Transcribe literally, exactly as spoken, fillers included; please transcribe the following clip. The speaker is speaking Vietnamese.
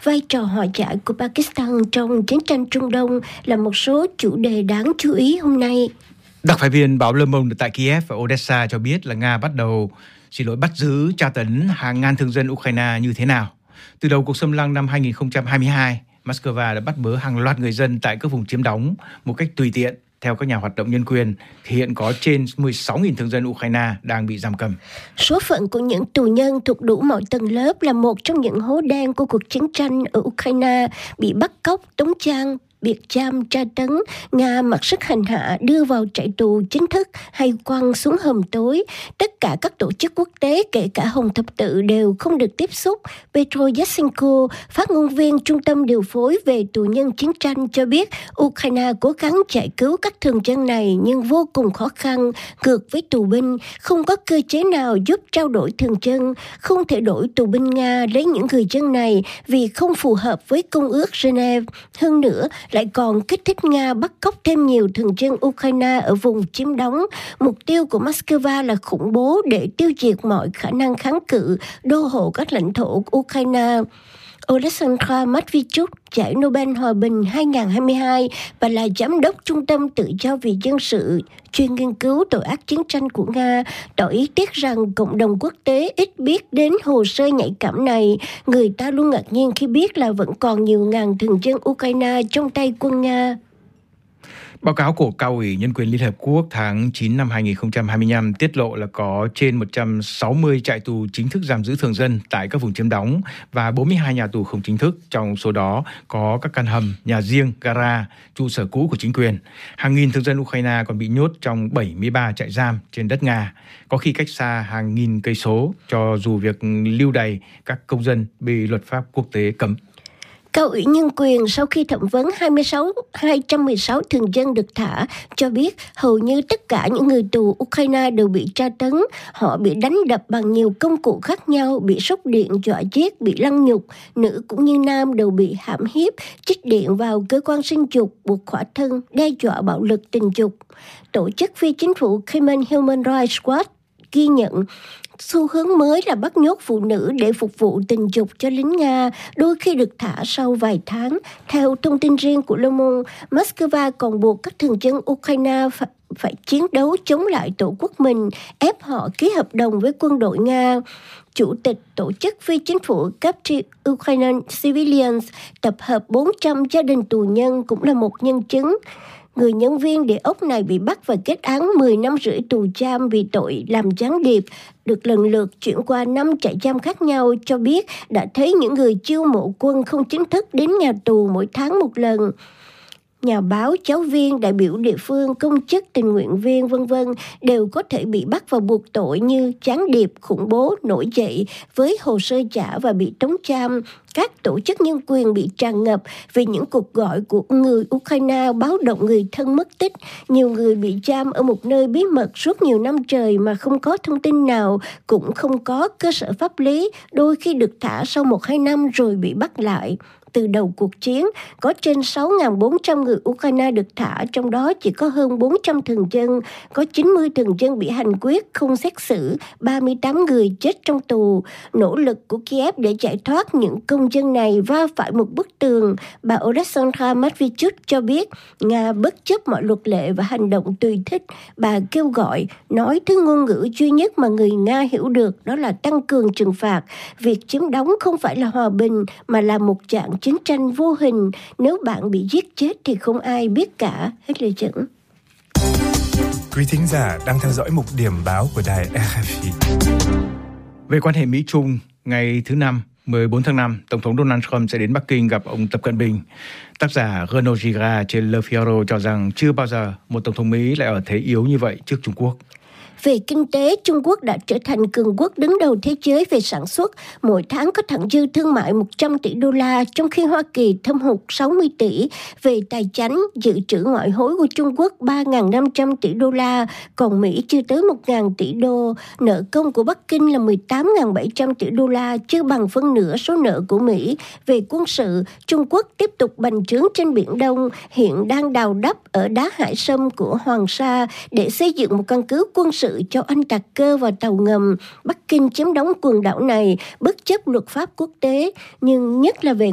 vai trò hòa giải của Pakistan trong chiến tranh Trung Đông là một số chủ đề đáng chú ý hôm nay. Đặc phái viên báo Le Monde tại Kiev và Odessa cho biết là Nga bắt đầu, xin lỗi, bắt giữ, tra tấn hàng ngàn thường dân Ukraine như thế nào. Từ đầu cuộc xâm lăng năm hai không hai hai, Moscow đã bắt bớ hàng loạt người dân tại các vùng chiếm đóng một cách tùy tiện. Theo các nhà hoạt động nhân quyền, thì hiện có trên mười sáu nghìn thường dân Ukraine đang bị giam cầm. Số phận của những tù nhân thuộc đủ mọi tầng lớp là một trong những hố đen của cuộc chiến tranh ở Ukraine, bị bắt cóc, tống giam, biệt giam, tra tấn, Nga mặc sức hành hạ đưa vào trại tù chính thức hay quăng xuống hầm tối. Tất cả các tổ chức quốc tế, kể cả Hồng Thập Tự, đều không được tiếp xúc. Petro Yashchenko, phát ngôn viên Trung tâm điều phối về tù nhân chiến tranh, cho biết Ukraine cố gắng giải cứu các thường dân này nhưng vô cùng khó khăn. Ngược với tù binh, không có cơ chế nào giúp trao đổi thường dân, không thể đổi tù binh Nga lấy những người dân này vì không phù hợp với Công ước Geneva. Hơn nữa, lại còn kích thích Nga bắt cóc thêm nhiều thường dân Ukraine ở vùng chiếm đóng. Mục tiêu của Moscow là khủng bố để tiêu diệt mọi khả năng kháng cự, đô hộ các lãnh thổ của Ukraine. Oleksandr Matvichuk, giải Nobel Hòa bình hai không hai hai và là giám đốc Trung tâm Tự do vì Dân sự, chuyên nghiên cứu tội ác chiến tranh của Nga, tỏ ý tiếc rằng cộng đồng quốc tế ít biết đến hồ sơ nhạy cảm này. Người ta luôn ngạc nhiên khi biết là vẫn còn nhiều ngàn thường dân Ukraine trong tay quân Nga. Báo cáo của Cao ủy Nhân quyền Liên Hợp Quốc tháng chín năm hai không hai lăm tiết lộ là có trên một trăm sáu mươi trại tù chính thức giam giữ thường dân tại các vùng chiếm đóng và bốn mươi hai nhà tù không chính thức. Trong số đó có các căn hầm, nhà riêng, gara, trụ sở cũ của chính quyền. Hàng nghìn thường dân Ukraine còn bị nhốt trong bảy mươi ba trại giam trên đất Nga, có khi cách xa hàng nghìn cây số, cho dù việc lưu đày các công dân bị luật pháp quốc tế cấm. Cao ủy Nhân quyền sau khi thẩm vấn hai trăm mười sáu thường dân được thả cho biết hầu như tất cả những người tù Ukraine đều bị tra tấn. Họ bị đánh đập bằng nhiều công cụ khác nhau, bị sốc điện, dọa giết, bị lăng nhục. Nữ cũng như nam đều bị hãm hiếp, chích điện vào cơ quan sinh dục, buộc khỏa thân, đe dọa bạo lực tình dục. Tổ chức phi chính phủ Cayman Human Rights Watch ghi nhận xu hướng mới là bắt nhốt phụ nữ để phục vụ tình dục cho lính Nga, đôi khi được thả sau vài tháng. Theo thông tin riêng của Le Monde, Moscow còn buộc các thường dân Ukraine phải, phải chiến đấu chống lại tổ quốc mình, ép họ ký hợp đồng với quân đội Nga. Chủ tịch tổ chức phi chính phủ Captive Ukrainian Civilians tập hợp bốn trăm gia đình tù nhân cũng là một nhân chứng. Người nhân viên địa ốc này bị bắt và kết án mười năm rưỡi tù giam vì tội làm gián điệp, được lần lượt chuyển qua năm trại giam khác nhau, cho biết đã thấy những người chiêu mộ quân không chính thức đến nhà tù mỗi tháng một lần. Nhà báo, giáo viên, đại biểu địa phương, công chức, tình nguyện viên, vân vân đều có thể bị bắt và buộc tội như gián điệp, khủng bố, nổi dậy với hồ sơ giả và bị tống giam. Các tổ chức nhân quyền bị tràn ngập vì những cuộc gọi của người Ukraine báo động người thân mất tích. Nhiều người bị giam ở một nơi bí mật suốt nhiều năm trời mà không có thông tin nào, cũng không có cơ sở pháp lý, đôi khi được thả sau một hai năm rồi bị bắt lại. Từ đầu cuộc chiến, có trên sáu nghìn bốn trăm người Ukraine được thả, trong đó chỉ có hơn bốn trăm thường dân, có chín mươi thường dân bị hành quyết không xét xử, ba mươi tám người chết trong tù. Nỗ lực của Kiev để giải thoát những công dân này va phải một bức tường. Bà Oleksandr Matvichuk cho biết Nga bất chấp mọi luật lệ và hành động tùy thích. Bà kêu gọi nói thứ ngôn ngữ duy nhất mà người Nga hiểu được, đó là tăng cường trừng phạt. Việc chiếm đóng không phải là hòa bình mà là một dạng chiến tranh vô hình. Nếu bạn bị giết chết thì không ai biết cả. Hết lời dẫn. Quý thính giả đang theo dõi mục điểm báo của đài rờ ép i. Về quan hệ Mỹ-Trung, ngày thứ Năm, mười bốn tháng năm, Tổng thống Donald Trump sẽ đến Bắc Kinh gặp ông Tập Cận Bình. Tác giả Renaud Girard trên Le Figaro cho rằng chưa bao giờ một Tổng thống Mỹ lại ở thế yếu như vậy trước Trung Quốc. Về kinh tế, Trung Quốc đã trở thành cường quốc đứng đầu thế giới về sản xuất. Mỗi tháng có thặng dư thương mại một trăm tỷ đô la, trong khi Hoa Kỳ thâm hụt sáu mươi tỷ. Về tài chánh, dự trữ ngoại hối của Trung Quốc ba nghìn năm trăm tỷ đô la, còn Mỹ chưa tới một nghìn tỷ đô. Nợ công của Bắc Kinh là mười tám nghìn bảy trăm tỷ đô la, chưa bằng phân nửa số nợ của Mỹ. Về quân sự, Trung Quốc tiếp tục bành trướng trên Biển Đông, hiện đang đào đắp ở đá Hải Sâm của Hoàng Sa để xây dựng một căn cứ quân sự cho oanh tạc cơ và tàu ngầm. Bắc Kinh chiếm đóng quần đảo này bất chấp luật pháp quốc tế, nhưng nhất là về